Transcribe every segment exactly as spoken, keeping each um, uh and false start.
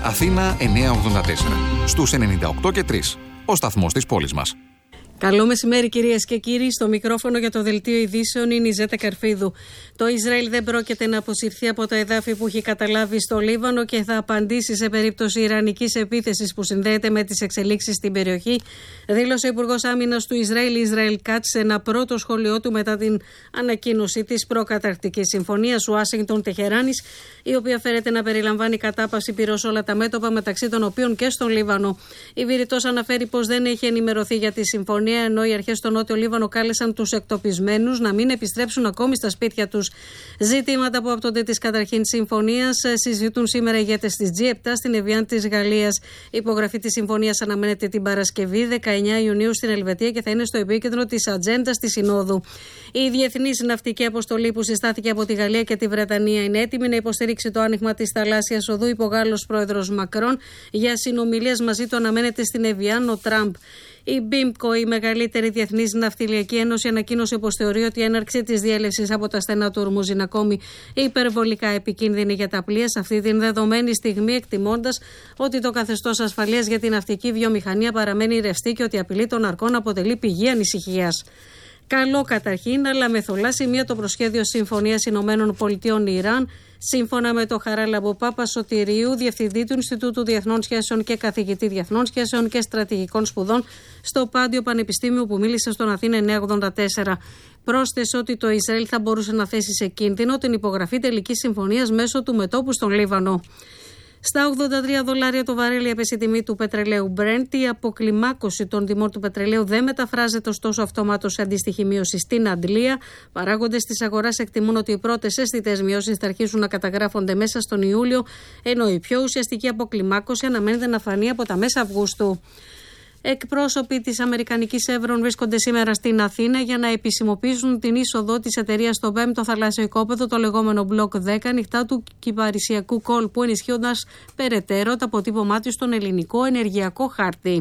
Αθήνα εννιακόσια ογδόντα τέσσερα. Στους ενενήντα οκτώ και τρία. Ο σταθμός της πόλης μας. Καλό μεσημέρι, κυρίες και κύριοι. Στο μικρόφωνο για το δελτίο ειδήσεων είναι η Ζέτα Καρφίδου. Το Ισραήλ δεν πρόκειται να αποσυρθεί από τα εδάφη που έχει καταλάβει στο Λίβανο και θα απαντήσει σε περίπτωση ιρανικής επίθεσης που συνδέεται με τις εξελίξεις στην περιοχή, δήλωσε ο Υπουργός Άμυνας του Ισραήλ, Ισραήλ Κάτς, σε ένα πρώτο σχόλιο του μετά την ανακοίνωση της προκαταρκτικής συμφωνίας Ουάσιγκτον-Τεχεράνης, η οποία φέρεται να περιλαμβάνει κατάπαυση πυρός όλα τα μέτωπα, μεταξύ των οποίων και στον Λίβανο. Η Βηρητός αναφέρει πως δεν έχει ενημερωθεί για τη συμφωνία, ενώ οι αρχές στο Νότιο Λίβανο κάλεσαν τους εκτοπισμένους να μην επιστρέψουν ακόμη στα σπίτια τους. Ζητήματα που άπτονται της καταρχήν συμφωνίας συζητούν σήμερα οι ηγέτες της τζι επτά στην Εβιάν της Γαλλίας. Η υπογραφή της συμφωνίας αναμένεται την Παρασκευή δεκαεννέα Ιουνίου στην Ελβετία και θα είναι στο επίκεντρο της ατζέντας της Συνόδου. Η διεθνής ναυτική αποστολή που συστάθηκε από τη Γαλλία και τη Βρετανία είναι έτοιμη να υποστηρίξει το άνοιγμα της θαλάσσιας οδού, είπε ο Γάλλος πρόεδρος Μακρόν. Για συνομιλίες μαζί του αναμένεται στην Εβιάν ο Τραμπ. Η μπίμκο, η μεγαλύτερη διεθνής ναυτιλιακή ένωση, ανακοίνωσε πως θεωρεί ότι η έναρξη της διέλευσης από τα στενά του Ορμούζ είναι ακόμη υπερβολικά επικίνδυνη για τα πλοία σε αυτή την δεδομένη στιγμή, εκτιμώντας ότι το καθεστώς ασφαλείας για την ναυτική βιομηχανία παραμένει ρευστή και ότι η απειλή των ναρκών αποτελεί πηγή ανησυχίας. Καλό καταρχήν, αλλά με θολά σημεία το προσχέδιο Συμφωνίας Ηνωμένων Πολιτειών Ιράν. Σύμφωνα με το Χαράλαμπο Πάπα Σωτηρίου, διευθυντή του Ινστιτούτου Διεθνών Σχέσεων και καθηγητή Διεθνών Σχέσεων και Στρατηγικών Σπουδών στο Πάντιο Πανεπιστήμιο, που μίλησε στον Αθήνα εννιακόσια ογδόντα τέσσερα. Πρόσθεσε ότι το Ισραήλ θα μπορούσε να θέσει σε κίνδυνο την υπογραφή τελικής συμφωνίας μέσω του μετώπου στον Λίβανο. Στα ογδόντα τρία δολάρια το βαρέλι έπεσε η τιμή του πετρελαίου Brent. Η αποκλιμάκωση των τιμών του πετρελαίου δεν μεταφράζεται ωστόσο αυτομάτως σε αντίστοιχη μείωση στην Αντλία. Παράγοντες της αγοράς εκτιμούν ότι οι πρώτες αισθητές μειώσεις θα αρχίσουν να καταγράφονται μέσα στον Ιούλιο, ενώ η πιο ουσιαστική αποκλιμάκωση αναμένεται να φανεί από τα μέσα Αυγούστου. Εκπρόσωποι της Αμερικανικής Chevron βρίσκονται σήμερα στην Αθήνα για να επισημοποιήσουν την είσοδο της εταιρείας στο πέμπτο θαλάσσιο οικόπεδο, το λεγόμενο Μπλοκ δέκα, ανοιχτά του κυπαρισιακού κόλπου, ενισχύοντας περαιτέρω το αποτύπωμά του στον ελληνικό ενεργειακό χάρτη.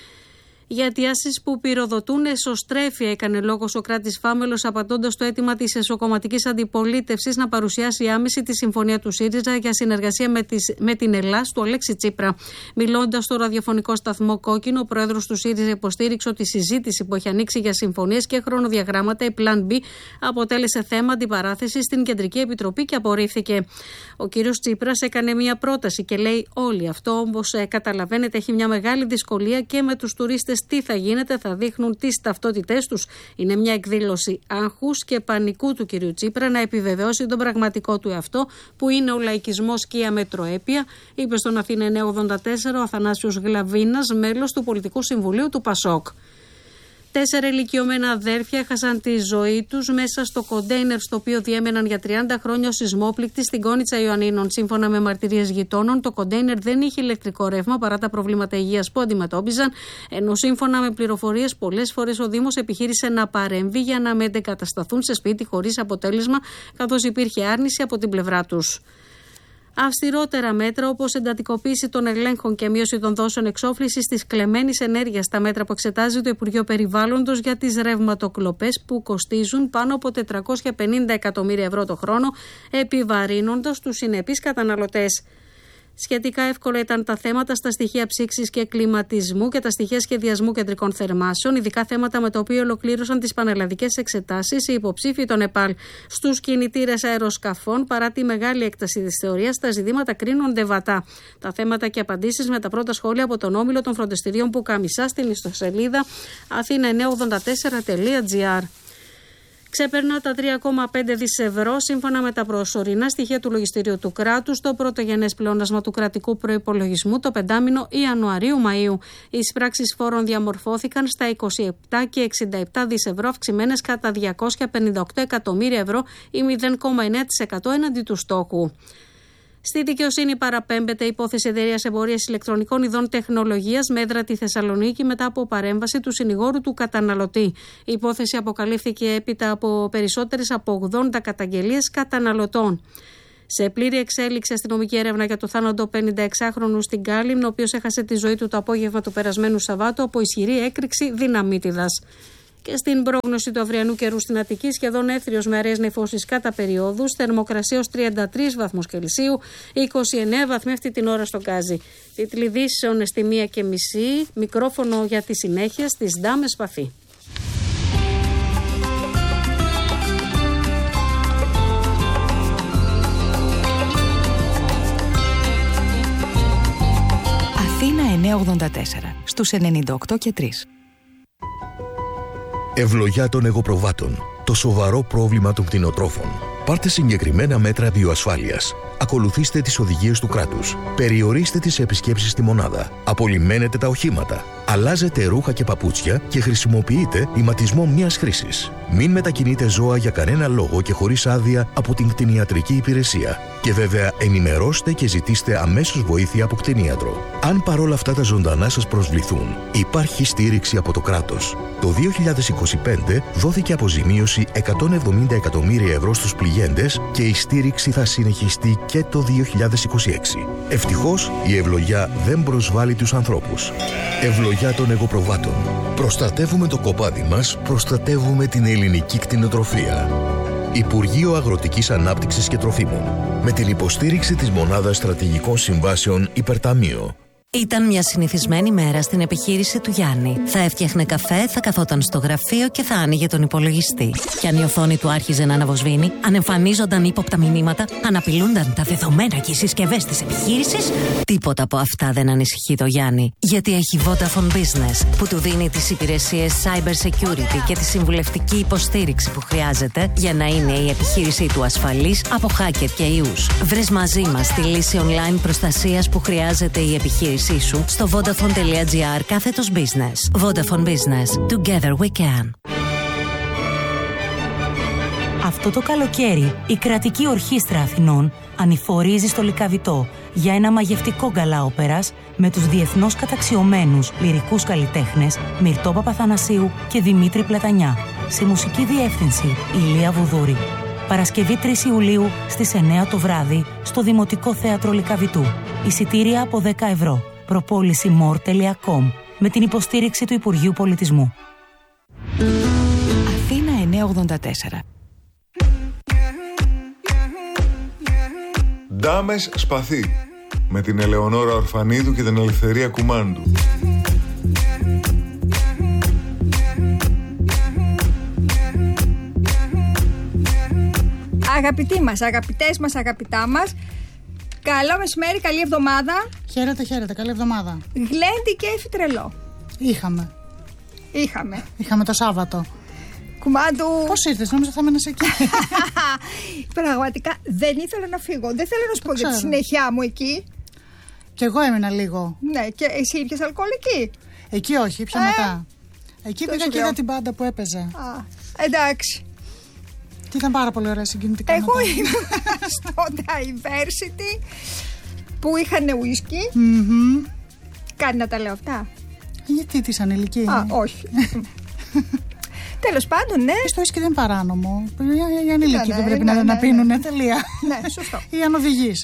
Για αιτιάσεις που πυροδοτούν εσωστρέφεια, έκανε λόγο ο Σωκράτης Φάμελος, απαντώντας στο αίτημα της εσωκομματικής αντιπολίτευσης να παρουσιάσει άμεση τη συμφωνία του ΣΥΡΙΖΑ για συνεργασία με, τις, με την Ελλάς του Αλέξη Τσίπρα. Μιλώντας στο ραδιοφωνικό σταθμό Κόκκινο, ο πρόεδρος του ΣΥΡΙΖΑ υποστήριξε ότι η συζήτηση που έχει ανοίξει για συμφωνίες και χρονοδιαγράμματα, η Plan B, αποτέλεσε θέμα αντιπαράθεσης στην Κεντρική Επιτροπή και απορρίφθηκε. Ο κύριος Τσίπρας έκανε μια πρόταση και λέει: όλοι, αυτό όμως ε, καταλαβαίνετε έχει μια μεγάλη δυσκολία και με τους τουρίστες. Τι θα γίνεται, θα δείχνουν τις ταυτότητές τους. Είναι μια εκδήλωση άγχους και πανικού του κυρίου Τσίπρα να επιβεβαιώσει τον πραγματικό του εαυτό, που είναι ο λαϊκισμός και η αμετροέπεια, είπε στον Αθήνα εννιακόσια ογδόντα τέσσερα ο Αθανάσιος Γλαβίνας, μέλος του Πολιτικού Συμβουλίου του Πασόκ. Τέσσερα ηλικιωμένα αδέρφια έχασαν τη ζωή τους μέσα στο κοντέινερ στο οποίο διέμεναν για τριάντα χρόνια ως σεισμόπληκτοι στην Κόνιτσα Ιωαννίνων. Σύμφωνα με μαρτυρίες γειτόνων, το κοντέινερ δεν είχε ηλεκτρικό ρεύμα παρά τα προβλήματα υγείας που αντιμετώπιζαν, ενώ σύμφωνα με πληροφορίες, πολλές φορές ο Δήμος επιχείρησε να παρέμβει για να μετεγκατασταθούν σε σπίτι χωρίς αποτέλεσμα, καθώς υπήρχε άρνηση από την πλευρά τους. Αυστηρότερα μέτρα, όπως εντατικοποίηση των ελέγχων και μείωση των δόσεων εξόφλησης της κλεμμένης ενέργειας, τα μέτρα που εξετάζει το Υπουργείο Περιβάλλοντος για τις ρευματοκλοπές που κοστίζουν πάνω από τετρακόσια πενήντα εκατομμύρια ευρώ το χρόνο, επιβαρύνοντας τους συνεπείς καταναλωτές. Σχετικά εύκολα ήταν τα θέματα στα στοιχεία ψήξης και κλιματισμού και τα στοιχεία σχεδιασμού κεντρικών θερμάσεων, ειδικά θέματα με τα οποία ολοκλήρωσαν τις πανελλαδικές εξετάσεις οι υποψήφοι των ΕΠΑΛ. Στους κινητήρες αεροσκαφών, παρά τη μεγάλη έκταση της θεωρίας, τα ζητήματα κρίνονται βατά. Τα θέματα και απαντήσεις με τα πρώτα σχόλια από τον Όμιλο των Φροντιστηρίων Πουκαμισά στην ιστοσελίδα αθήνα εννιακόσια ογδόντα τέσσερα τελεία τζι άρ. Ξεπερνά τα τρία κόμμα πέντε δισεκατομμύρια ευρώ σύμφωνα με τα προσωρινά στοιχεία του λογιστηρίου του κράτους, το πρωτογενές πλεόνασμα του κρατικού προϋπολογισμού το πεντάμηνο Ιανουαρίου-Μαΐου. Οι εισπράξεις φόρων διαμορφώθηκαν στα είκοσι επτά και εξήντα επτά δισεκατομμύρια ευρώ, αυξημένες κατά διακόσια πενήντα οκτώ εκατομμύρια ευρώ ή μηδέν κόμμα εννέα τοις εκατό έναντι του στόχου. Στη δικαιοσύνη παραπέμπεται η υπόθεση εταιρείας εμπορίας ηλεκτρονικών ειδών τεχνολογίας με έδρα τη Θεσσαλονίκη μετά από παρέμβαση του συνηγόρου του καταναλωτή. Η υπόθεση αποκαλύφθηκε έπειτα από περισσότερες από ογδόντα καταγγελίες καταναλωτών. Σε πλήρη εξέλιξη αστυνομική έρευνα για το θάνατο πενηνταεξάχρονου στην Κάλυμνο, ο οποίος έχασε τη ζωή του το απόγευμα του περασμένου Σαββάτου από ισχυρή έκρηξη δυναμίτιδας. Και στην πρόγνωση του αυριανού καιρού στην Αττική, σχεδόν έθριος με αραιές νεφώσεις κατά περιόδους, θερμοκρασία ως τριάντα τρεις βαθμούς Κελσίου, είκοσι εννέα βαθμοί αυτή την ώρα στο Γκάζι. Τίτλοι ειδήσεων στη μία και μισή, μικρόφωνο για τη συνέχεια στις Ντάμες Παθή. Αθήνα εννιακόσια ογδόντα τέσσερα, στους ενενήντα οκτώ και τρία. Ευλογιά των εγωπροβάτων. Το σοβαρό πρόβλημα των κτηνοτρόφων. Πάρτε συγκεκριμένα μέτρα βιοασφάλειας. Ακολουθήστε τις οδηγίες του κράτους. Περιορίστε τις επισκέψεις στη μονάδα. Απολυμμένετε τα οχήματα. Αλλάζετε ρούχα και παπούτσια και χρησιμοποιείτε ηματισμό μιας χρήσης. Μην μετακινείτε ζώα για κανένα λόγο και χωρίς άδεια από την κτηνιατρική υπηρεσία. Και βέβαια ενημερώστε και ζητήστε αμέσως βοήθεια από κτηνίατρο. Αν παρόλα αυτά τα ζωντανά σας προσβληθούν, υπάρχει στήριξη από το κράτος. Το δύο χιλιάδες είκοσι πέντε δόθηκε αποζημίωση εκατόν εβδομήντα εκατομμύρια ευρώ στους πληγέντες και η στήριξη θα συνεχιστεί και το δύο χιλιάδες είκοσι έξι. Ευτυχώς η ευλογιά δεν προσβάλλει τους ανθρώπους. Ευλογιά των εγωπροβάτων. Προστατεύουμε το κοπάδι μας, προστατεύουμε την ελληνική κτηνοτροφία. Υπουργείο Αγροτικής Ανάπτυξης και Τροφίμων. Με την υποστήριξη της Μονάδας Στρατηγικών Συμβάσεων Υπερταμείο. Ήταν μια συνηθισμένη μέρα στην επιχείρηση του Γιάννη. Θα έφτιαχνε καφέ, θα καθόταν στο γραφείο και θα άνοιγε τον υπολογιστή. Κι αν η οθόνη του άρχιζε να αναβοσβήνει, αν εμφανίζονταν ύποπτα μηνύματα, αν απειλούνταν τα δεδομένα και οι συσκευές της επιχείρησης, τίποτα από αυτά δεν ανησυχεί το Γιάννη. Γιατί έχει Vodafone Business, που του δίνει τις υπηρεσίες Cyber Security και τη συμβουλευτική υποστήριξη που χρειάζεται για να είναι η επιχείρησή του ασφαλής από hacker και ιούς. Βρες μαζί μας τη λύση online προστασίας που χρειάζεται η επιχείρηση σου στο vodafone.gr κάθετος business. Vodafone Business. Together we can. Αυτό το καλοκαίρι η Κρατική Ορχήστρα Αθηνών ανηφορίζει στο Λυκαβητό για ένα μαγευτικό γκαλά όπερας με τους διεθνώς καταξιωμένους λυρικούς καλλιτέχνες Μυρτώ Παπαθανασίου και Δημήτρη Πλατανιά. Σε μουσική διεύθυνση Ηλία Βουδούρη. Παρασκευή τρεις Ιουλίου στις εννέα το βράδυ στο Δημοτικό Θέατρο Λυκαβητού. Εισιτήρια από δέκα ευρώ. προπόληση μορ τελεία κομ με την υποστήριξη του Υπουργείου Πολιτισμού. Αθήνα εννιακόσια ογδόντα τέσσερα. Ντάμες Σπαθή με την Ελεονόρα Ορφανίδου και την Ελευθερία Κουμάντου. Αγαπητοί μας, αγαπητές μας, αγαπητά μας, καλό μεσημέρι, καλή εβδομάδα. Χαίρετε, χαίρετε, καλή εβδομάδα. Γλέντι και έφη τρελό. Είχαμε. Είχαμε. Είχαμε το Σάββατο. Κουμάντου. Πώς ήρθες, νόμιζα θα μένεις εκεί. Πραγματικά δεν ήθελα να φύγω. Δεν θέλω να σου πω για τη συνέχεια μου εκεί. Κι εγώ έμεινα λίγο. Ναι, και εσύ ήπιες αλκοόλ εκεί? Εκεί όχι, πιο ε, μετά. Εκεί πήγα και είδα την μπάντα που έπαιζε. Α, εντάξει. Και ήταν πάρα πολύ ωραία συγκινητικά. Εγώ ήμουν στο Diversity που είχαν ουίσκι. Mm-hmm. Κάνει να τα λέω αυτά. Γιατί τις ανηλικοί? Α, όχι. Τέλος πάντων, ναι. Στο ουίσκι δεν είναι παράνομο. Οι ανήλικοι ναι, δεν πρέπει ναι, να, ναι, να ναι, πίνουνε, ναι. τελεία. Ναι, σωστό. Ή αν οδηγείς.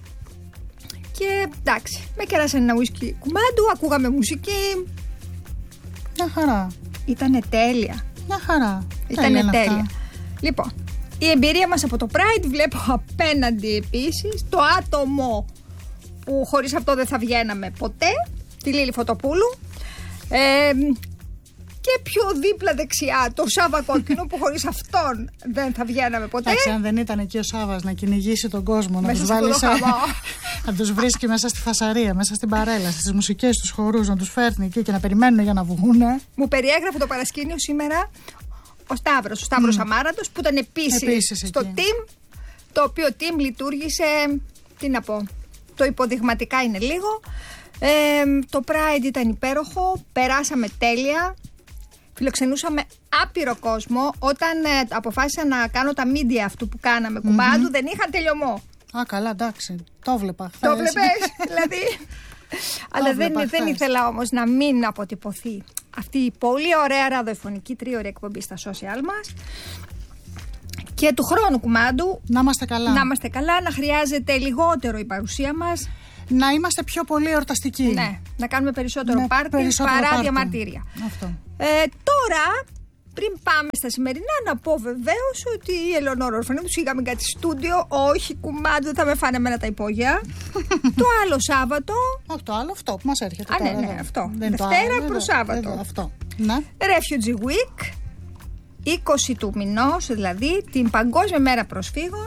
Και εντάξει, με κεράσανε ένα ουίσκι κουμάντου, ακούγαμε μουσική. Μια χαρά. Ήτανε τέλεια. Μια χαρά. Ήτανε τέλεια. τέλεια. Λοιπόν, η εμπειρία μας από το Pride, βλέπω απέναντι επίσης το άτομο που χωρίς αυτό δεν θα βγαίναμε ποτέ, τη Λίλη Φωτοπούλου. Ε, και πιο δίπλα δεξιά το Σάβα Κόκκινο που χωρίς αυτόν δεν θα βγαίναμε ποτέ. Εντάξει, αν δεν ήταν εκεί ο Σάβας να κυνηγήσει τον κόσμο, μέσα να τους βάλει σε... να τους βρίσκει μέσα στη φασαρία, μέσα στην παρέλαση, στις μουσικές, στους χορούς, να τους φέρνει εκεί και να περιμένουν για να βγούνε. Μου περιέγραφε το παρασκήνιο σήμερα ο Σταύρος, ο Σταύρος mm. Αμάραντος, που ήταν επίσης, επίσης στο εκεί. team, το οποίο team λειτουργήσε, τι να πω, το υποδειγματικά είναι λίγο. Ε, το Pride ήταν υπέροχο, περάσαμε τέλεια. Φιλοξενούσαμε άπειρο κόσμο. Όταν ε, αποφάσισα να κάνω τα media αυτού που κάναμε mm-hmm. κουμπάντου, δεν είχαν τελειωμό. Α, καλά, εντάξει. Το βλέπα χθες. Το βλέπες, δηλαδή. Αλλά δεν, δεν ήθελα όμως να μην αποτυπωθεί αυτή η πολύ ωραία ραδιοφωνική τρίωρη εκπομπή στα social μας. Και του χρόνου κουμάντου να είμαστε καλά. Να είμαστε καλά, να χρειάζεται λιγότερο η παρουσία μας. Να είμαστε πιο πολύ εορταστικοί. Ναι, να κάνουμε περισσότερο πάρτι παρά πάρτι. διαμαρτύρια. Αυτό. Ε, τώρα Πριν πάμε στα σημερινά, να πω βεβαίως ότι η Ελεονόρα Ορφανίδου σιγάμε κάτι στούντιο. Όχι, κουμάντο, θα με φάνε εμένα τα υπόγεια. Το άλλο Σάββατο. Όχι, το άλλο αυτό που μας έρχεται. Α, τώρα, ναι, ναι, εδώ. αυτό. Δεν Δευτέρα εδώ, προς εδώ, Σάββατο. Εδώ, αυτό. Ναι. Refugee Week, είκοσι του μηνός, δηλαδή την Παγκόσμια Μέρα Προσφύγων.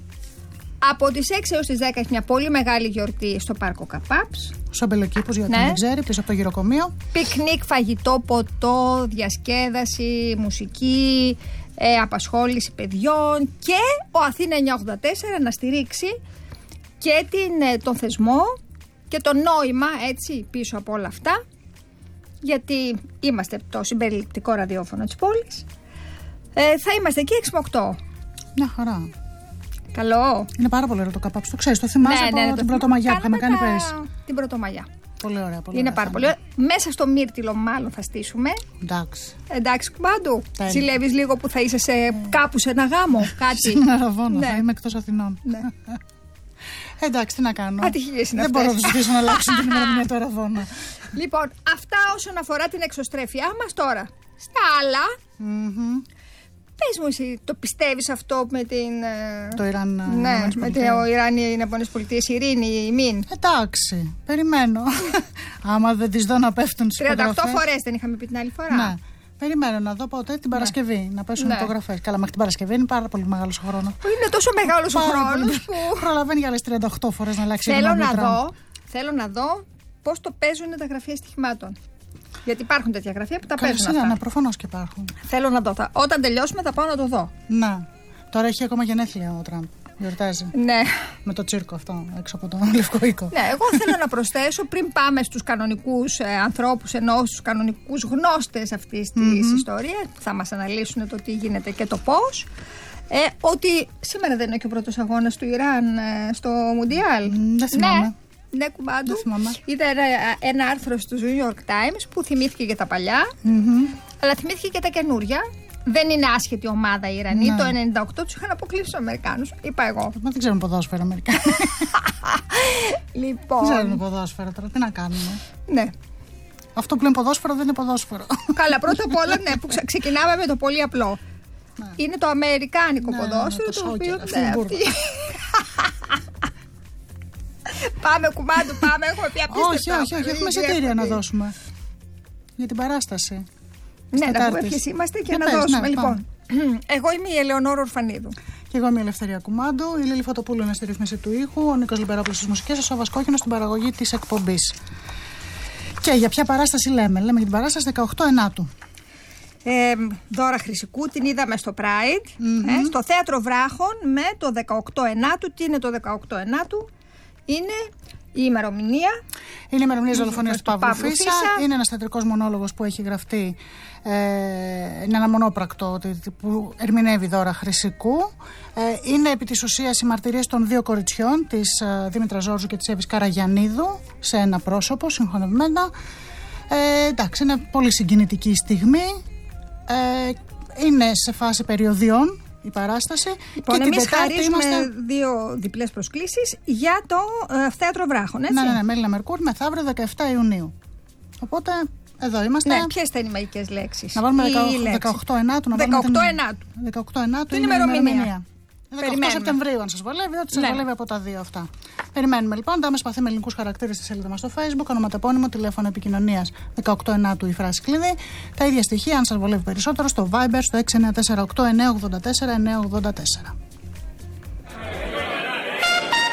Από τις έξι έως τις δέκα έχει μια πολύ μεγάλη γιορτή στο Πάρκο Καπάψ. Στο Αμπελοκήπος, για Ναι. την δεν ξέρει, πίσω από το γυροκομείο. Πικνίκ, φαγητό, ποτό, διασκέδαση, μουσική, ε, απασχόληση παιδιών και ο Αθήνα εννιακόσια ογδόντα τέσσερα να στηρίξει και την, ε, τον θεσμό και το νόημα, έτσι, πίσω από όλα αυτά, γιατί είμαστε το συμπεριληπτικό ραδιόφωνο της πόλης. Ε, θα είμαστε εκεί έξι με οκτώ. Μια χαρά. Καλό. Είναι πάρα πολύ ωραίο το καπάψ. Το ξέρεις, το θυμάσαι από την το Πρωτομαγιά που είχαμε κάνει τα- πέρυσι. Την Πρωτομαγιά. Πολύ ωραία, πολύ Είναι ωραία, πάρα θα πολύ ωραία. Μέσα στο Μύρτιλο, μάλλον θα στήσουμε. Εντάξει. Εντάξει, κουμπάντου. Τέλεια. Ζηλεύεις λίγο που θα είσαι σε, κάπου σε ένα γάμο, κάτι. Στην Αραβώνα, Ναι. θα είμαι εκτός Αθηνών. Ναι. Εντάξει, τι να κάνω. Ατυχίες είναι Δεν μπορώ να αυτές. του ζητήσω να αλλάξουν την ημερομηνία του Αραβώνα. Λοιπόν, αυτά όσον αφορά την εξωστρέφειά μας τώρα. Στα άλλα, πες μου εσύ, το πιστεύεις αυτό με την... ε, Το Ιράν. Ναι, Ηνωμένες με Πολιτείες. το Ιράν, οι Ηνωμένες Πολιτείες, η ειρήνη, η μην. Εντάξει, περιμένω. Άμα δεν τις δω να πέφτουν στις τριάντα οκτώ υπογραφές. φορές δεν είχαμε πει την άλλη φορά. Ναι. Περιμένω να δω πότε την Παρασκευή να πέσουν Ναι. υπογραφές. Καλά, μέχρι την Παρασκευή είναι πάρα πολύ μεγάλος ο χρόνος. Είναι τόσο μεγάλος ο Πάρα χρόνος πολύ. που... Προλαβαίνει για άλλες τριάντα οκτώ φορές να αλλάξει η Θέλω γνώμη να του Τραμπ. δω, θέλω να δω πώς το παίζουν τα γραφεία στοιχημάτων. Γιατί υπάρχουν τέτοια γραφεία που τα Καλά, παίζουν σιγά, αυτά. ναι, προφανώς και υπάρχουν. Θέλω να δω. Θα- Όταν τελειώσουμε θα πάω να το δω. Ναι. Τώρα έχει ακόμα γενέθλια ο Τραμπ. Γιορτάζει. Ναι. Με το τσίρκο αυτό έξω από τον Λευκό Οίκο. Ναι, εγώ θέλω να προσθέσω πριν πάμε στους κανονικούς ε, ανθρώπους, ενώ στους κανονικούς γνώστες αυτής της ιστορίας, που θα μας αναλύσουν το τι γίνεται και το πώς, ε, ότι σήμερα δεν είναι και ο πρώτος αγώνας του Ιράν ε, στο Μουντιάλ. δεν θυμάμαι. Ναι, ναι, κουμπάντου. Δεν θυμάμαι. Είδα ένα, ένα άρθρο στο New York Times που θυμήθηκε και τα παλιά, αλλά θυμήθηκε και τα καινούρια. Δεν είναι άσχετη ομάδα οι Ιρανοί. Ναι. Το ενενήντα οκτώ τους είχαν αποκλείσει τους Αμερικάνους, είπα εγώ. Μα δεν ξέρουμε ποδόσφαιρο Αμερικάνοι. Λοιπόν. Δεν ξέρουμε ποδόσφαιρο τώρα. Τι να κάνουμε. Ναι. Αυτό που είναι ποδόσφαιρο δεν είναι ποδόσφαιρο. Καλά, πρώτα απ' όλα, ναι, που ξα- ξεκινάμε με το πολύ απλό. Είναι το αμερικάνικο Ναι, ναι, ποδόσφαιρο, το το οποίο. σόκερ, αυτή ναι, η μπουρδα. αυτή- Πάμε, κουμάντου, πάμε. Έχουμε πει απίστευτα. όχι, όχι, όχι. Έχουμε εισιτήρια να δώσουμε. Για την παράσταση. Ναι, να πούμε Τετάρτης. ποιες είμαστε και Για να πες, δώσουμε. ναι, Λοιπόν, εγώ είμαι η Ελεονόρα Ορφανίδου. Και εγώ είμαι η Ελευθερία Κουμάντου. Η Λίλη Φωτοπούλου είναι στη ρύθμιση του ήχου. Ο Νίκος Λιμπερόπουλος στις μουσικές. Ο Σάββας Κόκκινος στην παραγωγή της εκπομπής. Και για ποια παράσταση λέμε. Λέμε για την παράσταση δεκαοκτώ Ενάτου. Ε, Δώρα Χρυσικού, την είδαμε στο Pride, ε, στο Θέατρο Βράχων με το δεκαοκτώ Ενάτου. Τι είναι το δεκαοκτώ Ενάτου? Είναι η ημερομηνία. Είναι η ημερομηνία της δολοφονίας του Παύλου Παύλου Φίσα. Φίσα. Είναι ένας θεατρικός μονόλογος που έχει γραφτεί. Ε, είναι ένα μονόπρακτο που ερμηνεύει Δώρα Χρυσικού. Ε, είναι επί της ουσίας οι μαρτυρίες των δύο κοριτσιών, της ε, Δήμητρα Ζόρζου και της Εύης Καραγιαννίδου, σε ένα πρόσωπο, συγχωνευμένα. Ε, εντάξει, είναι πολύ συγκινητική στιγμή. Ε, είναι σε φάση περιοδιών η παράσταση. Λοιπόν, και την εμείς Τετάρτη χαρίζουμε είμαστε. δύο διπλές προσκλήσεις για το ε, Θέατρο Βράχων, έτσι. Ναι, ναι, ναι, Μέλινα Μερκούρη, μεθαύριο δεκαεφτά Ιουνίου. Οπότε εδώ είμαστε. Ναι, ποιες θα είναι οι μαγικές λέξεις? Να βάλουμε Η δεκα- λέξη. δεκαοκτώ Ενάτου. Να βάλουμε δεκαοκτώ την- Ενάτου. δεκαοκτώ Ενάτου Την είναι η ημερομηνία. ημερομηνία. δεκαοκτώ Περιμένουμε. Σεπτεμβρίου, αν σας βολεύει, ό,τι σας Ναι. βολεύει από τα δύο αυτά. Περιμένουμε λοιπόν. Δάμε σπαθή με ελληνικούς χαρακτήρες στη σελίδα μας στο Facebook. Ονοματεπώνυμο, τηλέφωνο επικοινωνίας δεκαοκτώ Ενάτου η φράση κλειδί. Τα ίδια στοιχεία, αν σας βολεύει περισσότερο, στο Viber στο έξι εννιά τέσσερα οκτώ εννιά ογδόντα τέσσερα εννιά ογδόντα τέσσερα.